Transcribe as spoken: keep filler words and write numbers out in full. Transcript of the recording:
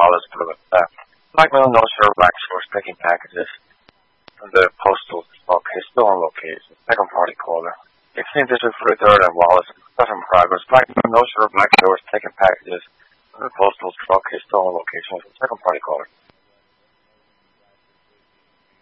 Wallace Plymouth. Uh, Blackmail no sure black source picking packages from the postal case still on location. Second party caller. sixteenth District forty-third and Wallace. Different progress. Blackmail no sure black source taking packages from the postal case still on location. Second party caller.